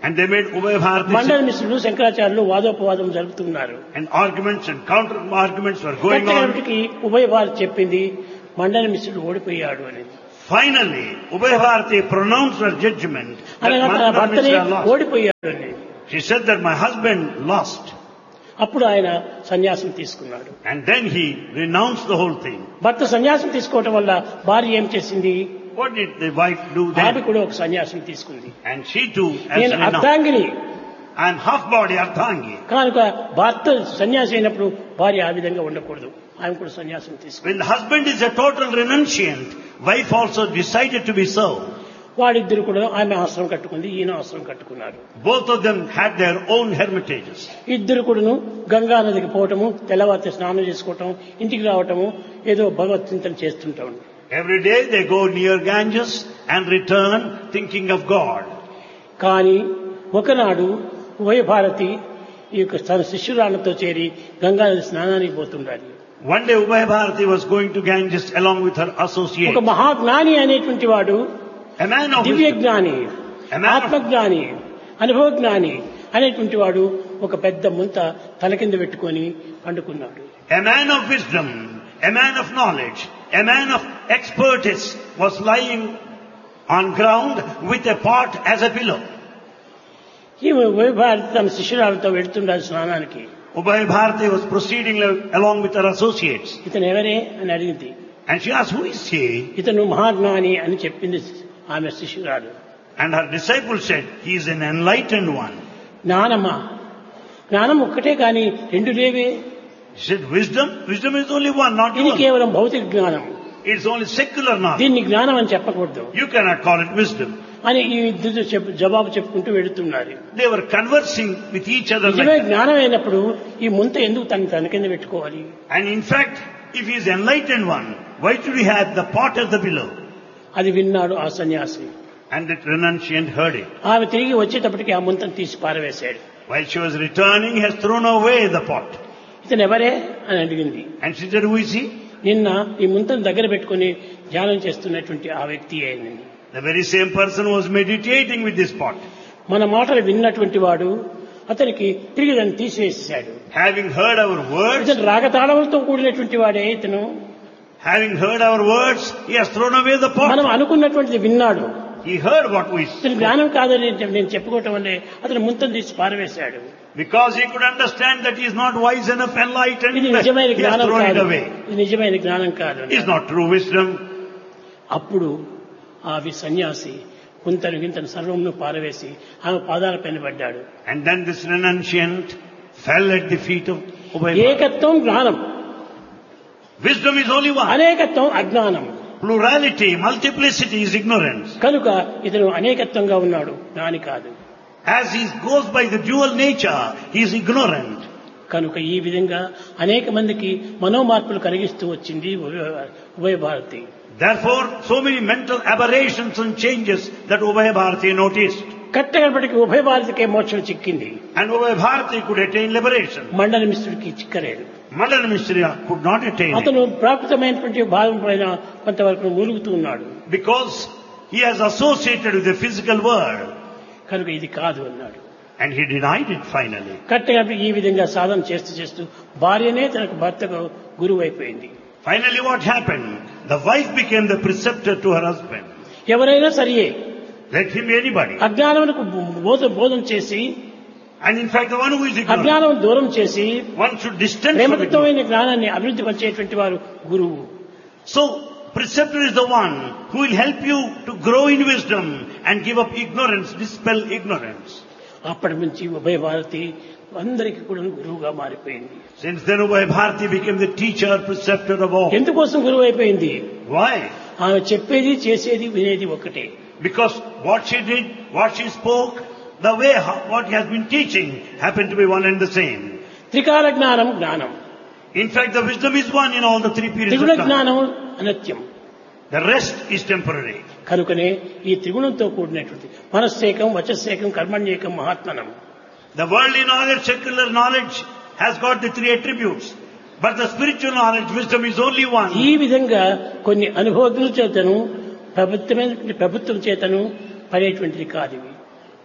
And they made Ubhay Bharati. మండల మిశ్రులు శంకరాచార్యులు వాదోపవాదం జరుపుతున్నారు. And arguments and counter arguments were going on. కట్టకటికి ఉభయ భారతి చెప్పింది మండల మిశ్రుడు ఓడిపోయాడు అని. Finally, Ubhay Bharati pronounced her judgment that అనగా తన Mandal భర్తనే Mishra lost. ఓడిపోయాడు అని. She said that my husband lost. అప్పుడు ఆయన సన్యాసం తీసుకున్నాడు. And then he renounced the whole thing. భర్త సన్యాసం తీసుకోవటం వల్ల భార్య ఏం చేసింది? What did the wife do ఆమె then? కూడా ఒక సన్యాసం తీసుకుంది. And she too has నేను renounced. అర్ధాంగిని I am half body Ardhangi. కనుక భర్త సన్యాసి అయినప్పుడు భార్య ఆ విధంగా ఉండకూడదు. ఆమె కూడా సన్యాసం తీసుకుంది. When the husband is a total renunciant, wife also decided to be so. వాడిద్దరు కూడా ఆమె ఆశ్రమం కట్టుకుంది, ఈయన ఆశ్రమం కట్టుకున్నాడు. Both of them had their own hermitages. ఇద్దరు కూడాను గంగా నదికి పోవటము, తెల్లవారితే స్నానం చేసుకోవటం, ఇంటికి రావటము, ఏదో భగవత్ చింతన చేస్తుంటాం. Every day they go near Ganges and return thinking of God. కానీ ఒకనాడు ఉభయ భారతి ఈ యొక్క తన శిష్యురాలతో చేరి గంగా నది స్నానానికి పోతుండాలి. One day Ubhay Bharati was going to Ganges along with her associate. ఒక మహాజ్ఞాని అనేటువంటి వాడు, A man of Divya wisdom. జ్ఞాని, ఆత్మజ్ఞాని, అనుభవ జ్ఞాని అనేటువంటి వాడు ఒక పెద్ద ముంత తల కింద పెట్టుకొని పండుకున్నాడు. A man of wisdom, a man of knowledge, a man of expertise was lying on ground with a pot as a pillow. ఈమె ఉభయ భారతి తన శిష్యురాలతో వెళ్తుండాలి స్నానానికి. Ubhay Bharati was proceeding along with her associates. ఇతను ఎవరే అని అడిగింది. And she asked, who is he? ఇతను మహాజ్ఞాని అని చెప్పింది ఆమె శిష్యురాలు. And her disciple said, he is an enlightened one. జ్ఞానమా? జ్ఞానం ఒక్కటే కానీ రెండు లేవే. She said, wisdom? Wisdom is only one, not ఇది one. కేవలం భౌతిక జ్ఞానం. It's only secular knowledge. దీన్ని జ్ఞానం అని చెప్పకూడదు You cannot call it wisdom. అని ఈ ఇద్దరు జవాబు చెప్పుకుంటూ వెళుతున్నారు. They were conversing with each other నిజమే like that. జ్ఞానం అయినప్పుడు ఈ ముంత ఎందుకు తన కింద పెట్టుకోవాలి? And in fact, if he is enlightened one, why should he have the pot as the pillow? అది విన్నాడు ఆ సన్యాసి. And that renunciant heard it. ఆమె తిరిగి వచ్చేటప్పటికి ఆ ముంతను తీసి పారవేశాడు. While she was returning, he has thrown away the pot. ఇతను ఎవరే అని అడిగింది. And she said, who is he? నిన్న ఈ ముంతను దగ్గర పెట్టుకుని ధ్యానం చేస్తున్నటువంటి ఆ వ్యక్తి అయింది. The very same person was meditating with this pot. మన మాటలు విన్నటువంటి వాడు అతనికి తిరిగి దాన్ని తీసివేశాడు. Having heard our words, ఇతను రాగతాళములతో కూడినటువంటి వాడే ఇతను. having heard our words, he has thrown away the మనం pot. అనుకున్నటువంటిది విన్నాడు. He heard what we ఇతను said. జ్ఞానం కాదని నేను చెప్పుకోవటం వల్లే అతను ముంతను తీసి పారవేశాడు. Because he could understand that he is not wise enough, enlightened, ఇది నిజమైన he has జ్ఞానం thrown it కాదు. away. ఇది నిజమైన జ్ఞానం కాదు. It is not true wisdom. అప్పుడు ఆ సన్యాసి కుంతను గింతను సర్వమును పారవేసి ఆమె పాదాల పైన పడ్డాడు. And then this renunciant fell at the feet of Ubhay Bharati. ఏకత్వం జ్ఞానం, Wisdom is only one. అనేకత్వం అజ్ఞానం. Plurality, multiplicity is ignorance. కనుక ఇతను అనేకత్వంగా ఉన్నాడు, జ్ఞాని కాదు. As he goes by the dual nature, he is ignorant. కనుక ఈ విధంగా అనేక మందికి మనోమార్పులు కలిగిస్తూ వచ్చింది ఉభయ Bharati. Therefore, so many mental aberrations and changes that Ubhay Bharati noticed. కట్టగడపటికి ఉభయ భారతికే మోక్షం చిక్కింది. And Ubhay Bharati could attain liberation. మండల మిశ్రుడికి చిక్కలేదు. Mandal Mishra could not attain it. అతను ప్రాకృతమైనటువంటి భావం పైన కొంతవరకు మూలుగుతూ ఉన్నాడు. Because he has associated with the physical world. కనుక ఇది కాదు అన్నాడు. And he denied it finally. కట్టగడపటి ఈ విధంగా సాధన చేస్తూ భార్యనే తనకు భర్తకు గురువు అయిపోయింది. Finally what happened? The wife became the preceptor to her husband. ఎవరైనా సరియే Let him be anybody. అజ్ఞానమునకు బోధన చేసి, And in fact the one who is ignorant, అజ్ఞానం దూరం చేసి one should distance from ignorance. ప్రేమతత్వమైన జ్ఞానాన్ని అభివృద్ధి పరిచేటువంటి వారు గురువు. So preceptor is the one who will help you to grow in wisdom and give up ignorance, dispel ignorance. అప్పటి నుంచి ఉభయ భారతి అందరికీ కూడా గురువుగా మారిపోయింది. Since then Ubhay Bharati became the teacher, preceptor of all. ఎందుకోసం గురువు అయిపోయింది? Why? ఆమె చెప్పేది చేసేది వినేది ఒకటే. Because what she did, what she spoke, the way what he has been teaching happened to be one and the same. త్రికాల జ్ఞానం జ్ఞానం, In fact, the wisdom is one in all the three periods త్రిగుణ of time. జ్ఞానం అనిత్యం. The rest is temporary. కనుకనే ఈ త్రిగుణంతో కూడినటువంటి మనస్సేకం, వచస్సేకం, కర్మణ్యేకం, మహాత్మనం. The worldly knowledge, secular knowledge has got the three attributes. But the spiritual knowledge, wisdom is only one. ఈ విధంగా కొన్ని అనుభవజ్ఞుల చేతను ప్రభుత్వం చేతను పడేటువంటిది కాదు ఇవి.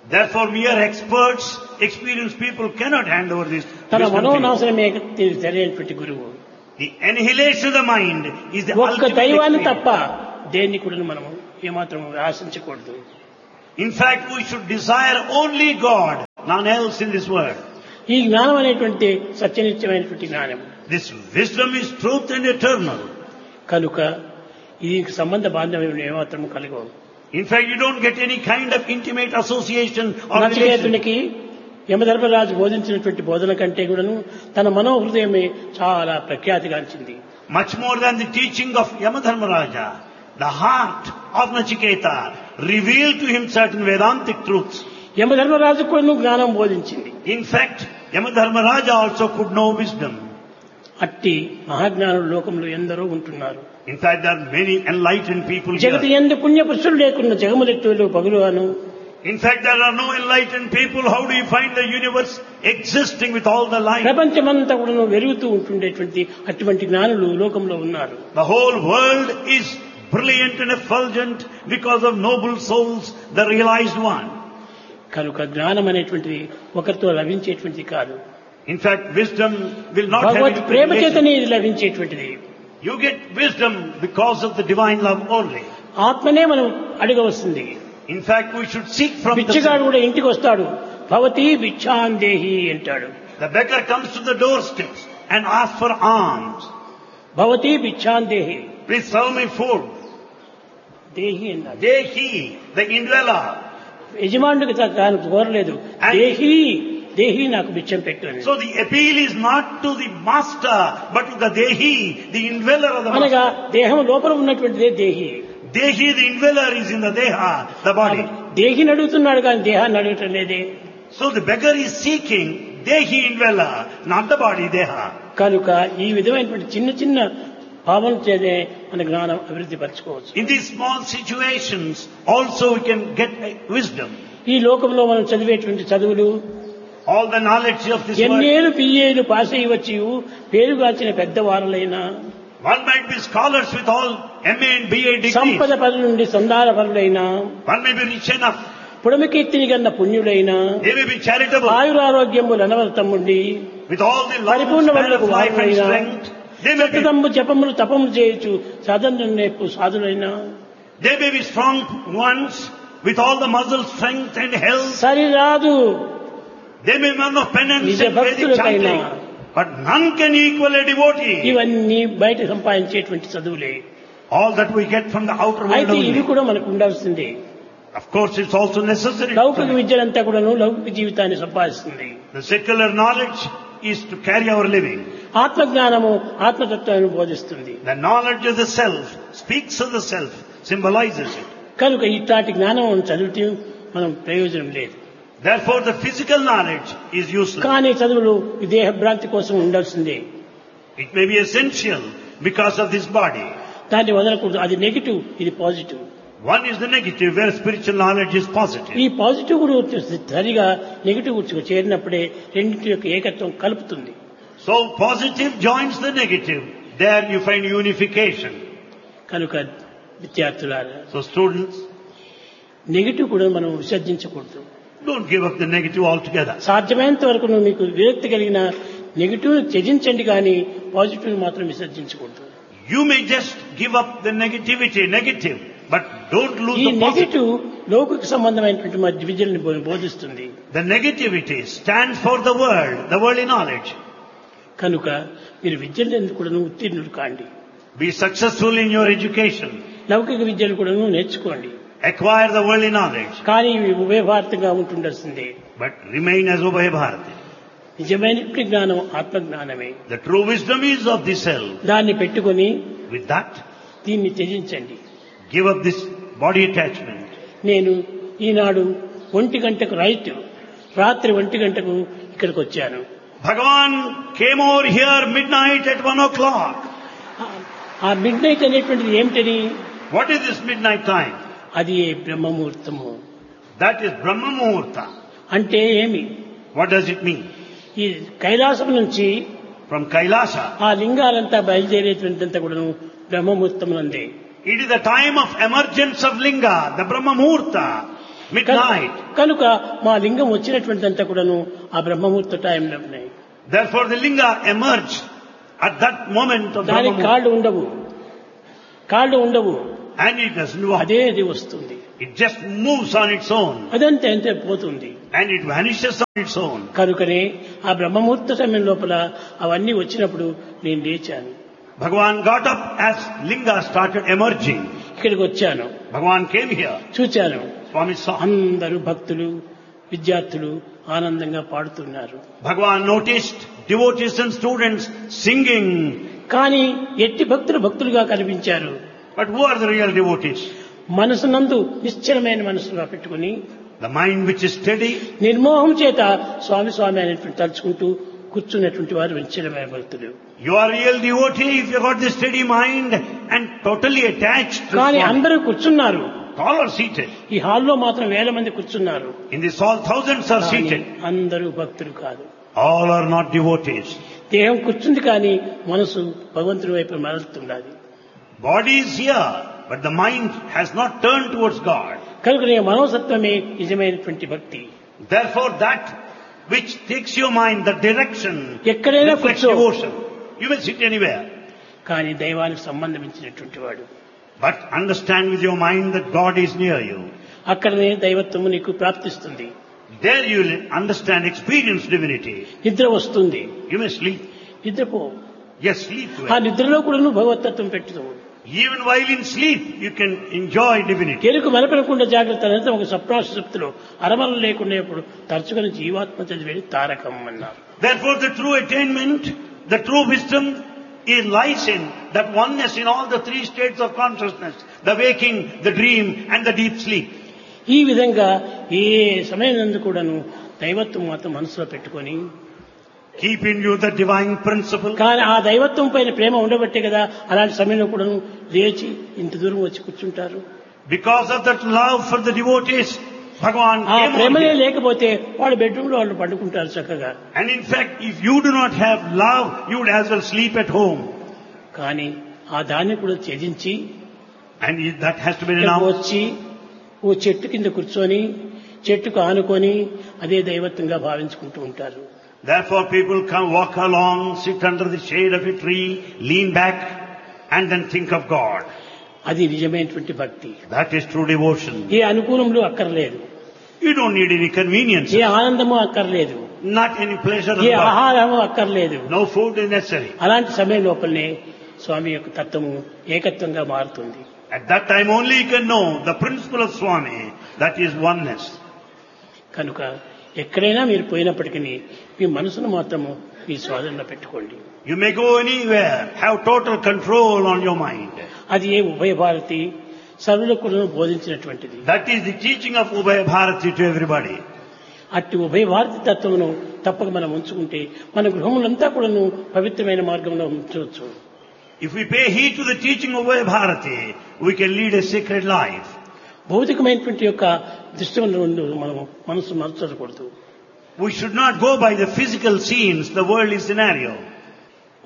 Therefore, mere experts, experienced people cannot hand over this తన wisdom to you. మనోనాశనమే సరైనటువంటి గురువు. The annihilation of the mind is the ఒక్క ultimate దైవాన్ని experience. తప్ప దేన్ని కూడా మనము ఏమాత్రం ఆశించకూడదు. In fact, we should desire only God, none else in this world. ఈ జ్ఞానం అనేటువంటి సత్యనిత్యమైనటువంటి జ్ఞానం This wisdom is truth and eternal. కనుక ఈ సంబంధ బాంధవ్యం ఏమాత్రం కలగవు. In fact, you don't get any kind of intimate association or relation. నచికేతునికి Yamadharmaraju బోధించినటువంటి బోధన కంటే కూడాను తన మనోహృదయమే చాలా ప్రఖ్యాతిగాంచింది. Much more than the teaching of Yamadharmaraja, the heart of Nachiketa revealed to him certain Vedantic truths. Yamadharmaraju కూడా జ్ఞానం బోధించింది. In fact, Yamadharmaraja also could know wisdom. అట్టి మహాజ్ఞానులు లోకంలో ఎందరో ఉంటున్నారు. In fact, there are many enlightened people Jagathi here. ఎందు పుణ్యపురుషులు లేకుండా జగములెట్టులు పగులువాను. In fact, there are no enlightened people. How do you find the universe existing with all the light? ప్రపంచమంతా కూడా వెలుగుతూ ఉంటుండేటువంటి అటువంటి జ్ఞానులు లోకంలో ఉన్నారు. The whole world is brilliant and effulgent because of noble souls, the realized one. కనుక జ్ఞానం అనేటువంటిది ఒకరితో లభించేటువంటిది కాదు. In fact, wisdom will not have Bhagwat any Prema relation. చేతనే ఇది లభించేటువంటిది. You get wisdom because of the divine love only. ఆత్మనే మనం అడగవస్తుంది. In fact, we should seek from the బిచ్చగాడు కూడా ఇంటికి వస్తాడు, భవతి భిక్షాందేహి అంటాడు. The beggar comes to the doorsteps and asks for alms. Bhavati భిక్షాందేహి Please serve me food. దేహి అన్నాడు. Dehi, the indweller. యజమానుడికి తాను కోరలేదు, దేహి దేహి నాకు బిచ్చం పెట్టు అని. So the appeal is not to the master, but to the Dehi, the indweller of the అనగా master. దేహం లోపల ఉన్నటువంటిదే దేహి. Dehi, the indweller, is in the Deha, the body. దేహిని అడుగుతున్నాడు కానీ దేహాన్ని అడగటం లేదే. So the beggar is seeking Dehi indweller, not the body, Deha. కనుక ఈ విధమైనటువంటి చిన్న చిన్న భావన చేదే మన జ్ఞానం అభివృద్ధి పరచుకోవచ్చు. In these small situations, also we can get wisdom. ఈ లోకంలో మనం చదివేటువంటి చదువులు All the knowledge of this world. ఎన్నేళ్ళు పిఏలు pass అయ్యవచ్చు, పేరుగాల్చిన పెద్దవారులైనా One might be scholars with all MA and BA సంపద degrees. పనుల నుండి సందాల పనులైనా One may be rich enough. పుడమికీర్తిని కన్న పుణ్యులైనా They may be charitable. ఆయురారోగ్యములు అనవరతముండి With all the long పరిపూర్ణ span వరకు of life and వారులైనా strength. They may be, చట్టదంబు జపములు తపములు చేయొచ్చు సాధన నేర్పు సాధులైనా they may be strong ones with all the muscle strength and health. సరిరాదు. They may be men of penance నిజ and Vedic భక్తులకైనా chanting. But none can equal a devotee. ఇవన్నీ బయట సంపాదించేటువంటి చదువులే. All that we get from the outer world అయితే ఇవి only. కూడా మనకు ఉండాల్సిందే. Of course, it's also necessary. లౌకిక విద్యలంతా కూడాను లౌకిక జీవితాన్ని సంపాదిస్తుంది. The secular knowledge is to carry our living. ఆత్మజ్ఞానము ఆత్మతత్వాన్ని బోధిస్తుంది. The knowledge of the self speaks of the self, symbolizes it. కనుక ఇట్లాంటి జ్ఞానం చదివితే మనం ప్రయోజనం లేదు. Therefore, the physical knowledge is useless. కానీ చదువులు ఈ దేహ భ్రాంతి కోసం ఉండాల్సిందే. It may be essential because of this body. దాన్ని వదలకూడదు. అది నెగిటివ్, ఇది positive. One is the negative, where spiritual knowledge is positive. ఈ పాజిటివ్ కూడా సరిగా నెగిటివ్ కూడా చేరినప్పుడే రెండింటి యొక్క ఏకత్వం కలుపుతుంది. So positive joins the negative. There you find unification. కనుక విద్యార్థులారా, So students, నెగిటివ్ కూడా మనం విసర్జించకూడదు. don't give up the negative altogether. సాధ్యమైనంత వరకు మీకు విరక్తి కలిగిన నెగిటివ్ త్యజించండి కానీ పాజిటివ్ మాత్రం విసర్జించకూడదు. You may just give up the negative, but don't lose ఈ the positive. నెగిటివ్ లౌకిక సంబంధమైనటువంటి మన విద్యల్ని బోధిస్తుంది. The negativity stands for the worldly knowledge. కనుక మీరు విద్యలు ఎందుకు కూడా ఉత్తీర్ణులు కాండి. Be successful in your education. లౌకిక విద్యలు కూడా నేర్చుకోండి. Acquire the worldly knowledge, కానీ ఇవి ఉభయభారతంగా ఉంటుండాల్సిందే. but remain as Ubhay Bharati. నిజమైన జ్ఞానం ఆత్మజ్ఞానమే. The true wisdom is of the self. దాన్ని పెట్టుకొని With that, దీన్ని త్యజించండి. give up this body attachment. నేను ఈనాడు 1 గంటకు రాత్రి 1 గంటకు ఇక్కడికి వచ్చాను. Bhagavan came over here midnight at 1 o'clock. ఆ మిడ్ నైట్ అనేటువంటిది ఏమిటని? What is this midnight time? అది బ్రహ్మముహూర్తము. That is Brahma Muhurta. అంటే ఏమి? What does it mean? ఈ కైలాసం నుంచి From Kailasa, ఆ లింగాలంతా బయలుదేరేటువంటిదంతా కూడా బ్రహ్మముహూర్తం నందే. it is the time of emergence of Linga, the Brahma Muhurta. midnight. కనుక మా లింగం వచ్చినటువంటిదంతా కూడాను ఆ బ్రహ్మముహూర్త టైంలోనే. Therefore the linga emerged at that moment of దానికి Brahma కాళ్ళు ఉండవు, and it doesn't walk. అదే అది వస్తుంది, It just moves on its own అదంతే అంతే పోతుంది. and it vanishes on its own. కనుకనే ఆ బ్రహ్మముహూర్త సమయం లోపల అవన్నీ వచ్చినప్పుడు నేను లేచాను, Bhagavan got up as linga started emerging. ఇక్కడికి వచ్చాను, Bhagavan came here. చూచాను. Swami saw. అందరూ భక్తులు విద్యార్థులు ఆనందంగా పాడుతున్నారు. Bhagavan noticed devotees and students singing. కానీ ఎట్టి భక్తులుగా కనిపించారు. But who are the real devotees? మనసునందు నిశ్చలమైన మనసుగా పెట్టుకుని The mind which is steady. నిర్మోహం చేత స్వామి అనేటువంటి తలుచుకుంటూ కూర్చున్నటువంటి వారు నిశ్చలమైన భక్తులు. You are real devotee if you got the steady mind and totally attached to కానీ Swami. అందరూ కూర్చున్నారు, All are seated. ఈ హాల్లో మాత్రం వేల మంది కూర్చున్నారు. In this hall thousands are కానీ seated. అందరూ భక్తులు కాదు. All are not devotees. దేహం కూర్చుంది కానీ మనసు భగవంతుడి వైపు మరలుతున్నది. Body is here, but the mind has not turned towards God. కనుక మనోసత్వమే నిజమైనటువంటి భక్తి. Therefore that which takes your mind, the direction, ఎక్కడైనా reflects కూర్చో, devotion. You may sit anywhere. కానీ దైవానికి సంబంధించినటువంటి వాడు But understand with your mind that God is near you. అక్కడనే దైవత్వము నీకు ప్రాప్తిస్తుంది. There you will understand, experience divinity. నిద్ర వస్తుంది, You may sleep. నిద్రపో. Yes, sleep ఆ well. నిద్రలో కూడా నువ్వు భగవతత్వం పెట్టుతావు. Even while in sleep, you can enjoy divinity. ఎరుకు మలపడకుండా జాగ్రత్త అనేది ఒక సప్రాశక్తిలో అరమలు లేకుండా ఇప్పుడు తరచుకొని జీవాత్మ చదివేది తారకం అన్నారు. Therefore the true attainment, the true wisdom, it lies in that oneness in all the three states of consciousness, the waking, the dream and the deep sleep. ఈ విధంగా ఏ సమయం నందు కూడాను దైవత్వం మాత్రం మనసులో పెట్టుకొని, Keep in you the divine principle. కానీ ఆ దైవత్వం పైన ప్రేమ ఉండబట్టే కదా అలాంటి సమయంలో కూడాను లేచి ఇంత దూరం వచ్చి కూర్చుంటారు. Because of that love for the devotees, Bhagavan ఆ came on ప్రేమనే here. లేకపోతే వాళ్ళ బెడ్రూమ్ లో వాళ్ళు పండుకుంటారు చక్కగా. And in fact, if you do not have love, you would as well sleep at home. కానీ ఆ దాన్ని కూడా త్యజించి And that has to be ఇక్కడికి renounced. వచ్చి ఓ చెట్టు కింద కూర్చొని చెట్టుకు ఆనుకొని అదే దైవత్వంగా భావించుకుంటూ ఉంటారు. Therefore people come, walk along, sit under the shade of a tree, lean back and then think of God. అది నిజమైనటువంటి భక్తి. That is true devotion. ఏ అనుకూలములు అక్కర్లేదు, You don't need any convenience. ఏ ఆనందము అక్కర్లేదు, Not any pleasure of A the body. ఆహారము అక్కర్లేదు. No food is necessary. అలాంటి సమయం లోపలనే స్వామి యొక్క తత్వము ఏకత్వంగా మారుతుంది. At that time only you can know the principle of Swami, that is oneness. కనుక ఎక్కడైనా మీరు పోయినప్పటికీ మీ మనసును మాత్రము మీ స్వాధీనంలో పెట్టుకోండి. You may go anywhere, have total control on your mind. అది ఏ ఉభయ భారతి సర్వులకు కూడా బోధించినటువంటిది. That is the teaching of Ubhaya Bharati to everybody. అట్టి ఉభయ భారతి తత్వమును తప్పక మనం ఉంచుకుంటే మన గృహములంతా కూడాను పవిత్రమైన మార్గంలో ఉంచవచ్చు. If we pay heed to the teaching of Ubhaya Bharati, we can lead a sacred life. భౌతికమైనటువంటి యొక్క దృష్టిలో మనం మనసు మరచకూడదు. We should not go by the physical scenes, the worldly scenario.